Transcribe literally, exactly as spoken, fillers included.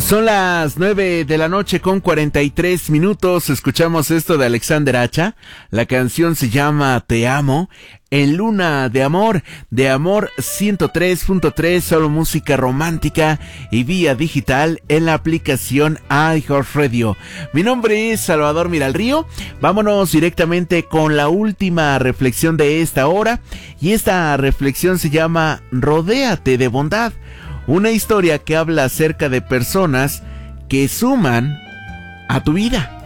Son las nueve de la noche con cuarenta y tres minutos. Escuchamos esto de Alexander Hacha. La canción se llama Te Amo. En Luna de Amor, de Amor ciento tres punto tres, solo música romántica y vía digital en la aplicación iHeartRadio. Mi nombre es Salvador Miralrío. Vámonos directamente con la última reflexión de esta hora. Y esta reflexión se llama Rodéate de bondad. Una historia que habla acerca de personas que suman a tu vida.